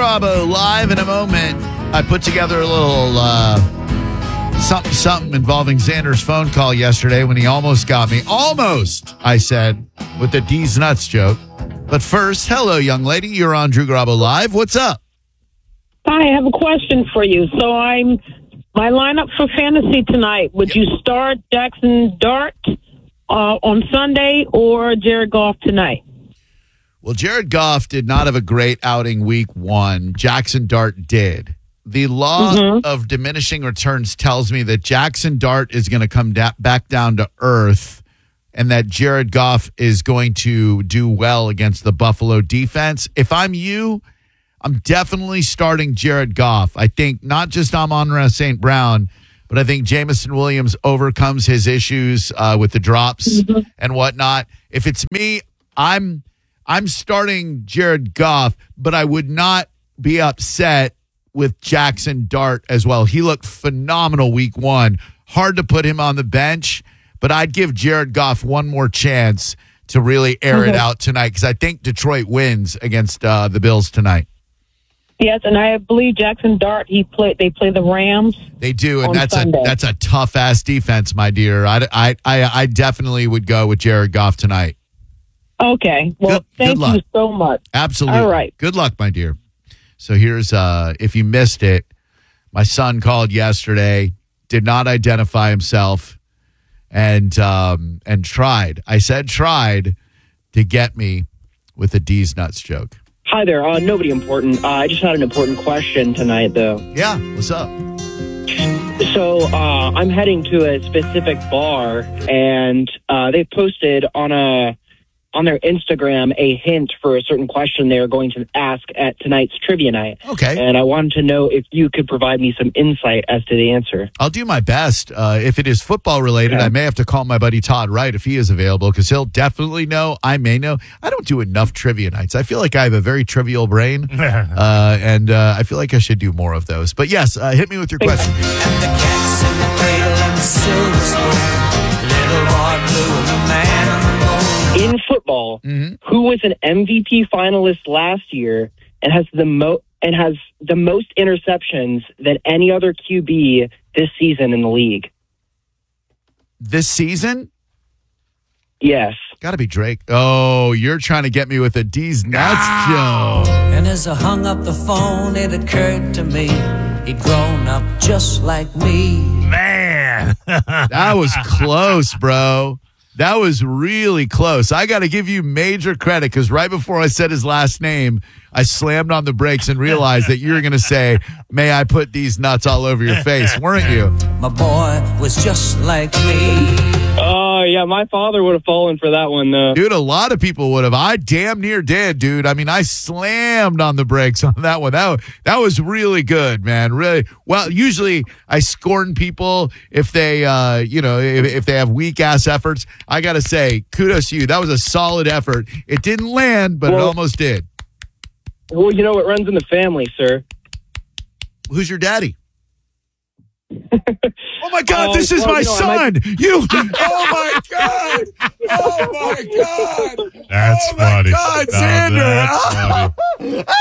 Garabo live in a moment. I put together a little something involving Xander's phone call yesterday when he almost got me. Almost, I said, with the D's nuts joke. But first, hello, young lady. You're on Drew Garabo Live. What's up? Hi, I have a question for you. So my lineup for fantasy tonight. Would you start Jackson Dart on Sunday or Jared Goff tonight? Well, Jared Goff did not have a great outing week one. Jackson Dart did. The law of diminishing returns tells me that Jackson Dart is going to come back down to earth and that Jared Goff is going to do well against the Buffalo defense. If I'm you, I'm definitely starting Jared Goff. I think not just Amon-Ra St. Brown, but I think Jameson Williams overcomes his issues with the drops and whatnot. If it's me, I'm starting Jared Goff, but I would not be upset with Jackson Dart as well. He looked phenomenal week one. Hard to put him on the bench, but I'd give Jared Goff one more chance to really air it out tonight because I think Detroit wins against the Bills tonight. Yes, and I believe Jackson Dart, they play the Rams. They do, and Sunday. that's a tough-ass defense, my dear. I definitely would go with Jared Goff tonight. Okay. Well, thank you so much. Absolutely. All right. Good luck, my dear. So here's, if you missed it, my son called yesterday, did not identify himself, and tried. I said tried to get me with a D's nuts joke. Hi there. Nobody important. I just had an important question tonight, though. Yeah. What's up? So I'm heading to a specific bar, and they posted on their Instagram a hint for a certain question they're going to ask at tonight's trivia night. Okay. And I wanted to know if you could provide me some insight as to the answer. I'll do my best. If it is football related, I may have to call my buddy Todd Wright if he is available because he'll definitely know. I may know. I don't do enough trivia nights. I feel like I have a very trivial brain, and I feel like I should do more of those. But yes, hit me with your question. And the cats in the cradle and the silver spoon, little boy blue and the man on the moon. In football, who was an MVP finalist last year and has the most interceptions than any other QB this season in the league? This season? Yes. Got to be Drake. Oh, you're trying to get me with a D's nuts joke. And as I hung up the phone, it occurred to me he'd grown up just like me. Man. That was close, bro. That was really close. I got to give you major credit because right before I said his last name, I slammed on the brakes and realized that you were going to say, may I put these nuts all over your face, weren't you? My boy was just like me. Oh, yeah, my father would have fallen for that one, though. Dude, a lot of people would have. I damn near did, dude. I mean, I slammed on the brakes on that one. That was really good, man. Really. Well, usually I scorn people if they, if they have weak-ass efforts. I got to say, kudos to you. That was a solid effort. It didn't land, but it almost did. Well, you know, it runs in the family, sir. Who's your daddy? Oh my God! This is my son. Oh my God! Oh my God! That's funny. God, No, Xander! that's funny.